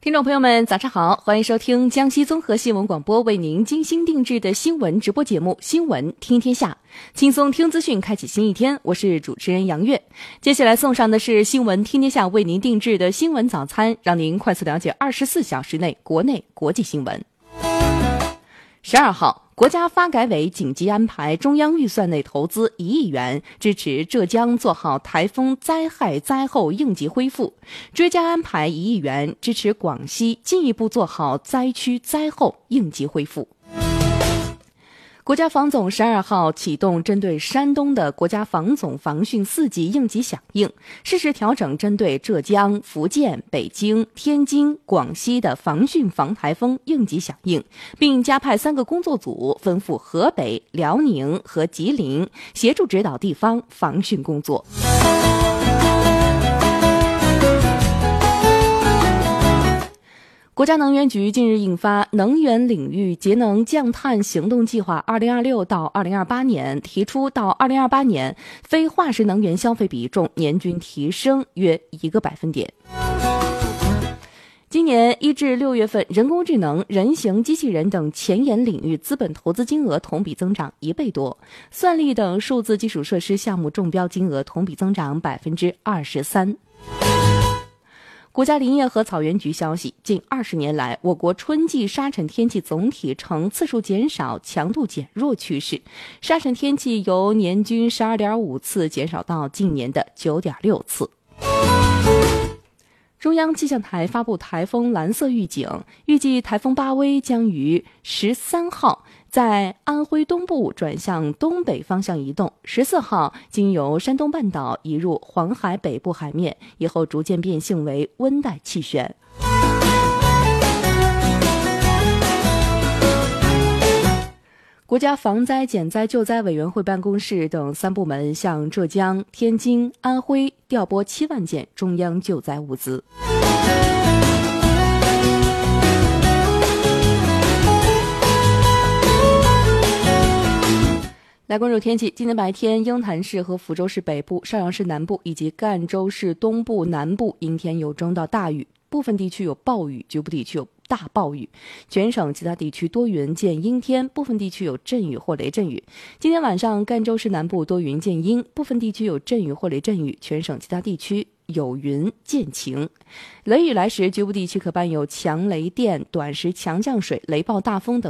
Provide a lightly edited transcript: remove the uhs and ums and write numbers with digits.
听众朋友们早上好，欢迎收听江西综合新闻广播为您精心定制的新闻直播节目新闻听天下，轻松听资讯，开启新一天，我是主持人杨月。接下来送上的是新闻听天下为您定制的新闻早餐，让您快速了解24小时内国内国际新闻。12号，国家发改委紧急安排中央预算内投资1亿元，支持浙江做好台风灾害灾后应急恢复，追加安排1亿元，支持广西进一步做好灾区灾后应急恢复。国家防总12号启动针对山东的国家防总防汛4级应急响应，适时调整针对浙江、福建、北京、天津、广西的防汛防台风应急响应，并加派3个工作组分赴河北、辽宁和吉林，协助指导地方防汛工作。国家能源局近日印发《能源领域节能降碳行动计划（2026到2028年）》，提出到2028年，非化石能源消费比重年均提升约1个百分点。今年1至6月份，人工智能、人形机器人等前沿领域资本投资金额同比增长1倍多，算力等数字基础设施项目中标金额同比增长23%。国家林业和草原局消息，近20年来，我国春季沙尘天气总体呈次数减少、强度减弱趋势，沙尘天气由年均12.5次减少到近年的9.6次。中央气象台发布台风蓝色预警，预计台风巴威将于13号在安徽东部转向东北方向移动，14号经由山东半岛移入黄海北部海面，以后逐渐变性为温带气旋。国家防灾减灾救灾委员会办公室等3部门向浙江、天津、安徽调拨7万件中央救灾物资。来关注天气，今天白天，鹰潭市和福州市北部、邵阳市南部以及赣州市东部、南部阴天有中到大雨，部分地区有暴雨，局部地区有大暴雨，全省其他地区多云见阴天，部分地区有阵雨或雷阵雨。今天晚上，赣州市南部多云见阴，部分地区有阵雨或雷阵雨，全省其他地区有云见晴。雷雨来时，局部地区可伴有强雷电、短时强降水、雷暴大风等